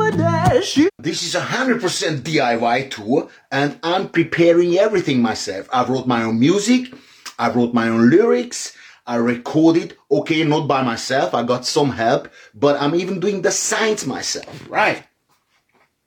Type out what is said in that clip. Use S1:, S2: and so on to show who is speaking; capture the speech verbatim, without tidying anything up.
S1: This is a hundred percent D I Y tour, and I'm preparing everything myself. I wrote my own music, I wrote my own lyrics, I recorded, okay, not by myself, I got some help, but I'm even doing the signs myself.
S2: Right.